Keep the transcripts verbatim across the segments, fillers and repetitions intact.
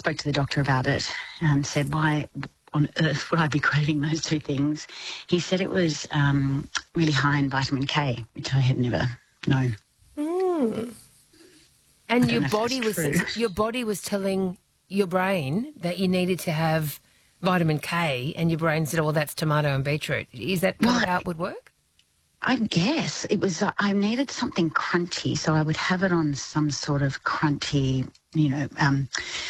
spoke to the doctor about it and said, why on earth would I be craving those two things? He said it was um, really high in vitamin K, which I had never known. Mm. And your body was true. your body was telling your brain that you needed to have vitamin K, and your brain said, "Oh, well, that's tomato and beetroot." Is that kind of how it would work? I guess it was. Uh, I needed something crunchy, so I would have it on some sort of crunchy, you know, um,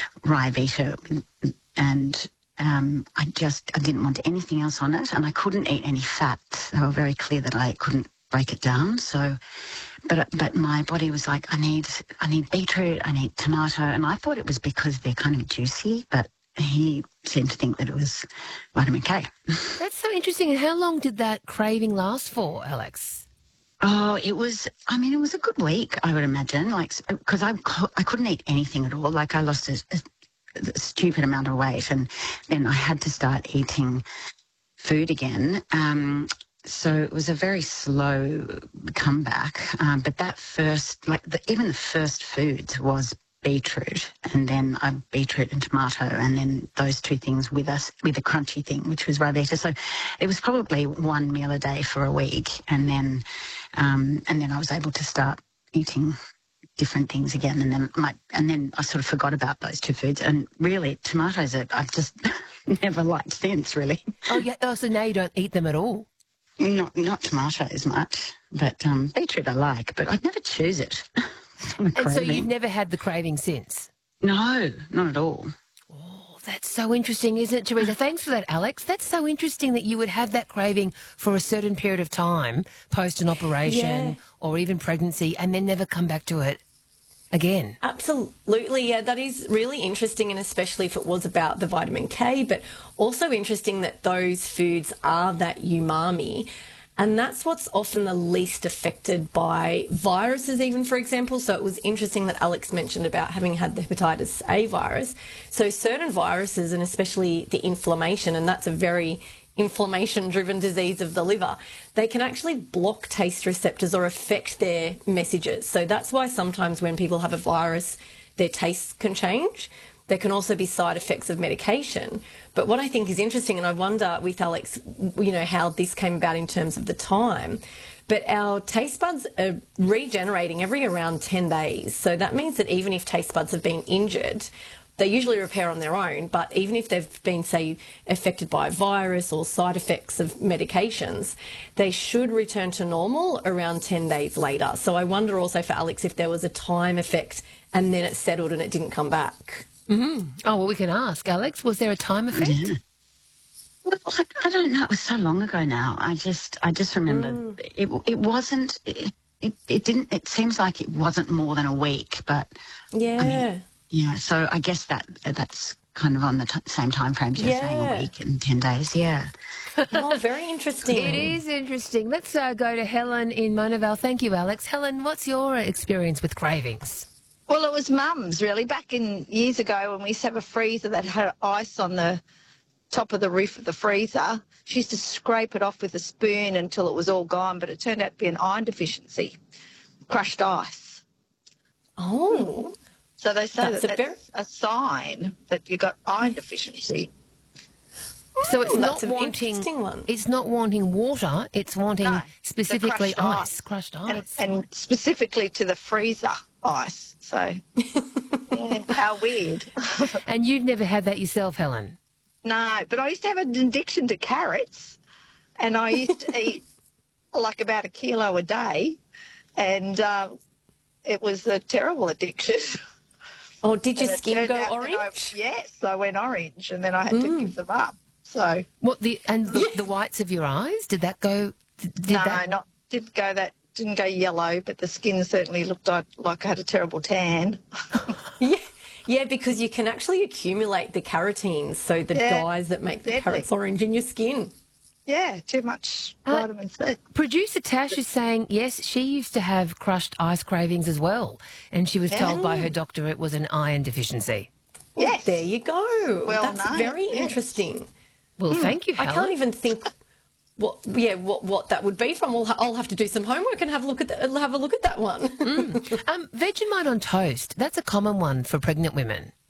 Ryvita, and. Um, I just, I didn't want anything else on it, and I couldn't eat any fats. They were very clear that I couldn't break it down. So, but but my body was like, I need, I need beetroot, I need tomato, and I thought it was because they're kind of juicy, but he seemed to think that it was vitamin K. That's so interesting. And how long did that craving last for, Alex? Oh, it was, I mean, it was a good week, I would imagine, like, because I, I couldn't eat anything at all. Like, I lost a, a a stupid amount of weight, and then I had to start eating food again. Um, so it was a very slow comeback. Um, but that first, like the, even the first foods was beetroot, and then I beetroot and tomato, and then those two things with us with the crunchy thing, which was Ryvita. So it was probably one meal a day for a week, and then um, and then I was able to start eating different things again, and then my, and then I sort of forgot about those two foods. And really, tomatoes are, I've just never liked since, really. Oh yeah. Oh, so now you don't eat them at all? Not not tomatoes much, but um, beetroot I like, but I'd never choose it. And so you've never had the craving since? No, not at all. Oh, that's so interesting, isn't it, Teresa? Thanks for that, Alex. That's so interesting that you would have that craving for a certain period of time, post an operation yeah. or even pregnancy, and then never come back to it again. Absolutely, yeah, that is really interesting, and especially if it was about the vitamin K, but also interesting that those foods are that umami, and that's what's often the least affected by viruses even, for example. So it was interesting that Alex mentioned about having had the hepatitis A virus. So certain viruses, and especially the inflammation, and that's a very inflammation-driven disease of the liver, they can actually block taste receptors or affect their messages. So that's why sometimes when people have a virus, their tastes can change. There can also be side effects of medication. But what I think is interesting, and I wonder with Alex, you know, how this came about in terms of the time, but our taste buds are regenerating every around ten days. So that means that even if taste buds have been injured, they usually repair on their own, but even if they've been, say, affected by a virus or side effects of medications, they should return to normal around ten days later. So I wonder also for Alex if there was a time effect and then it settled and it didn't come back. Mm-hmm. Oh, well, we can ask. Alex, was there a time effect? Yeah. Well, I, I don't know. It was so long ago now. I just I just remember mm. it, it wasn't, it, it, it didn't, it seems like it wasn't more than a week, but yeah. I mean, yeah, so I guess that that's kind of on the t- same time frame as you're yeah. saying, a week and ten days, yeah. Oh, very interesting. It is interesting. Let's uh, go to Helen in Monavale. Thank you, Alex. Helen, what's your experience with cravings? Well, it was Mum's, really. Back in years ago when we used to have a freezer that had ice on the top of the roof of the freezer, she used to scrape it off with a spoon until it was all gone, but it turned out to be an iron deficiency, crushed ice. Oh. So they say that's that a, that's very... a sign that you've got iron deficiency. So it's oh, not that's wanting. One. It's not wanting water. It's wanting no, specifically crushed ice, ice, crushed ice, and, and specifically to the freezer ice. So, yeah, how weird. And you've never had that yourself, Helen? No, but I used to have an addiction to carrots, and I used to eat like about a kilo a day, and uh, it was a terrible addiction. Oh, did your and skin go orange? I, yes, I went orange, and then I had mm. to give them up. So what the and the, the whites of your eyes, did that go? Did no, that... not didn't go that didn't go yellow, but the skin certainly looked like, like I had a terrible tan. yeah, yeah, because you can actually accumulate the carotenes, so the yeah, dyes that make the deadly. carrots orange in your skin. Yeah, too much uh, vitamin C. Producer Tash is saying, yes, she used to have crushed ice cravings as well, and she was yeah. told by her doctor it was an iron deficiency. Yes. There you go. Well That's known. very yes. interesting. Well, mm. thank you, Helen. I can't even think what, yeah, what what that would be from. I'll, ha- I'll have to do some homework and have a look at the, have a look at that one. mm. um, Vegemite on toast, that's a common one for pregnant women.